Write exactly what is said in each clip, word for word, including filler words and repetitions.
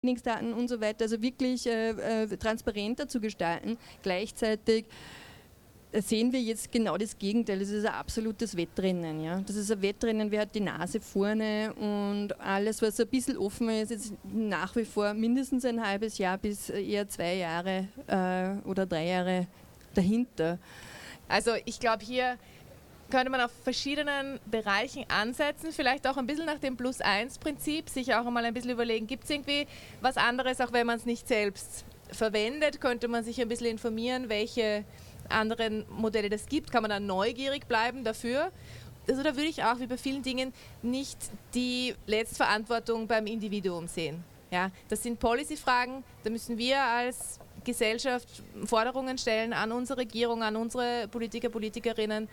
Trainingsdaten und so weiter, also wirklich äh, äh, transparenter zu gestalten. Gleichzeitig sehen wir jetzt genau das Gegenteil. Das ist ein absolutes Wettrennen. Ja? Das ist ein Wettrennen, wer hat die Nase vorne und alles, was ein bisschen offen ist, ist nach wie vor mindestens ein halbes Jahr bis eher zwei Jahre äh, oder drei Jahre dahinter. Also ich glaube, hier könnte man auf verschiedenen Bereichen ansetzen, vielleicht auch ein bisschen nach dem Plus eins Prinzip, sich auch einmal ein bisschen überlegen, gibt es irgendwie was anderes, auch wenn man es nicht selbst verwendet, könnte man sich ein bisschen informieren, welche anderen Modelle das gibt, kann man dann neugierig bleiben dafür. Also da würde ich auch wie bei vielen Dingen nicht die Letztverantwortung beim Individuum sehen. Ja, das sind Policy-Fragen, da müssen wir als Gesellschaft Forderungen stellen an unsere Regierung, an unsere Politiker, Politikerinnen,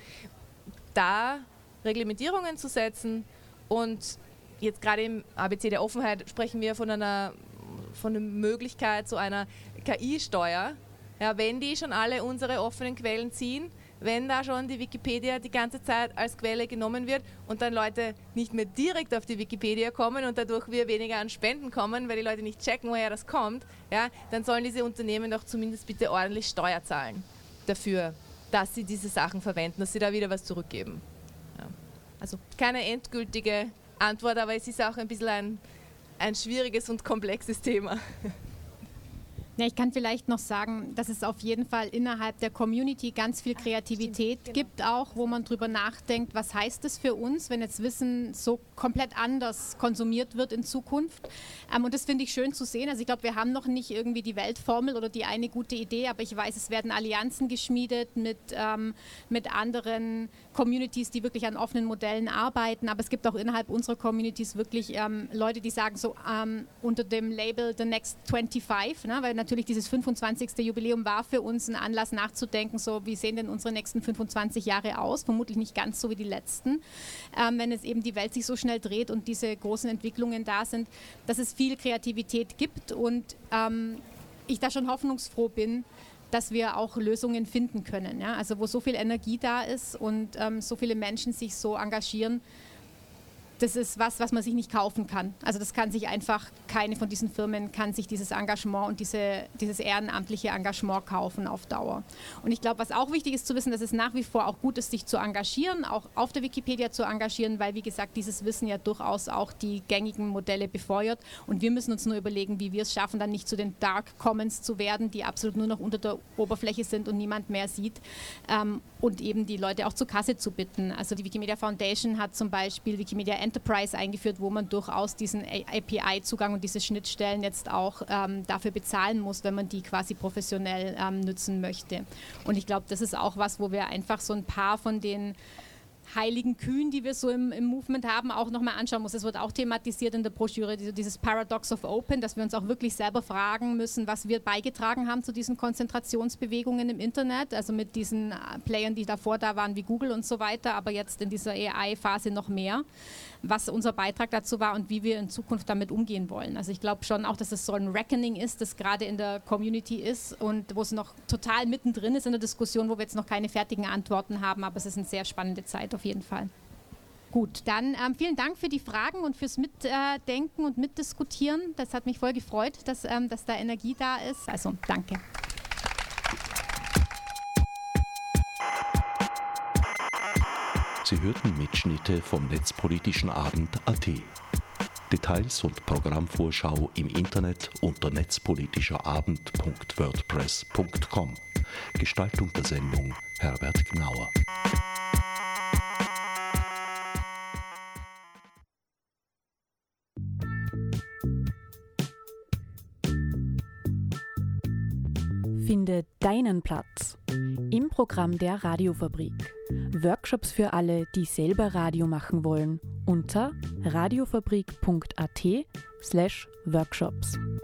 da Reglementierungen zu setzen. Und jetzt gerade im A B C der Offenheit sprechen wir von einer, von einer Möglichkeit zu einer K I-Steuer. Ja, wenn die schon alle unsere offenen Quellen ziehen, wenn da schon die Wikipedia die ganze Zeit als Quelle genommen wird und dann Leute nicht mehr direkt auf die Wikipedia kommen und dadurch wir weniger an Spenden kommen, weil die Leute nicht checken, woher das kommt, ja, dann sollen diese Unternehmen doch zumindest bitte ordentlich Steuer zahlen dafür, dass sie diese Sachen verwenden, dass sie da wieder was zurückgeben. Ja. Also keine endgültige Antwort, aber es ist auch ein bisschen ein, ein schwieriges und komplexes Thema. Ja, ich kann vielleicht noch sagen, dass es auf jeden Fall innerhalb der Community ganz viel Kreativität Stimmt, genau. gibt auch, wo man drüber nachdenkt, was heißt es für uns, wenn jetzt Wissen so komplett anders konsumiert wird in Zukunft. Ähm, und das finde ich schön zu sehen. Also ich glaube, wir haben noch nicht irgendwie die Weltformel oder die eine gute Idee, aber ich weiß, es werden Allianzen geschmiedet mit, ähm, mit anderen Communities, die wirklich an offenen Modellen arbeiten. Aber es gibt auch innerhalb unserer Communities wirklich ähm, Leute, die sagen so ähm, unter dem Label The Next fünfundzwanzig, ne, weil natürlich dieses fünfundzwanzigste Jubiläum war für uns ein Anlass nachzudenken, so wie sehen denn unsere nächsten fünfundzwanzig Jahre aus, vermutlich nicht ganz so wie die letzten, ähm, wenn es eben die Welt sich so schnell dreht und diese großen Entwicklungen da sind, dass es viel Kreativität gibt und ähm, ich da schon hoffnungsfroh bin, dass wir auch Lösungen finden können. Ja? Also wo so viel Energie da ist und ähm, so viele Menschen sich so engagieren, das ist was, was man sich nicht kaufen kann. Also das kann sich einfach, keine von diesen Firmen kann sich dieses Engagement und diese, dieses ehrenamtliche Engagement kaufen auf Dauer. Und ich glaube, was auch wichtig ist zu wissen, dass es nach wie vor auch gut ist, sich zu engagieren, auch auf der Wikipedia zu engagieren, weil, wie gesagt, dieses Wissen ja durchaus auch die gängigen Modelle befeuert. Und wir müssen uns nur überlegen, wie wir es schaffen, dann nicht zu den Dark Commons zu werden, die absolut nur noch unter der Oberfläche sind und niemand mehr sieht. Ähm, und eben die Leute auch zur Kasse zu bitten. Also die Wikimedia Foundation hat zum Beispiel Wikimedia Enterprise eingeführt, wo man durchaus diesen A P I-Zugang und diese Schnittstellen jetzt auch ähm, dafür bezahlen muss, wenn man die quasi professionell ähm, nutzen möchte. Und ich glaube, das ist auch was, wo wir einfach so ein paar von den heiligen Kühen, die wir so im, im Movement haben, auch nochmal anschauen muss. Es wird auch thematisiert in der Broschüre, dieses Paradox of Open, dass wir uns auch wirklich selber fragen müssen, was wir beigetragen haben zu diesen Konzentrationsbewegungen im Internet, also mit diesen Playern, die davor da waren, wie Google und so weiter, aber jetzt in dieser A I-Phase noch mehr, was unser Beitrag dazu war und wie wir in Zukunft damit umgehen wollen. Also ich glaube schon auch, dass es so ein Reckoning ist, das gerade in der Community ist und wo es noch total mittendrin ist in der Diskussion, wo wir jetzt noch keine fertigen Antworten haben, aber es ist eine sehr spannende Zeit auf jeden Fall. Gut, dann ähm, vielen Dank für die Fragen und fürs Mitdenken und Mitdiskutieren. Das hat mich voll gefreut, dass, ähm, dass da Energie da ist. Also danke. Sie hörten Mitschnitte vom Netzpolitischen Abend punkt a t. Details und Programmvorschau im Internet unter netzpolitischerabend punkt wordpress punkt com. Gestaltung der Sendung Herbert Gnauer. Finde deinen Platz im Programm der Radiofabrik. Workshops für alle, die selber Radio machen wollen, unter radiofabrik punkt a t slash workshops.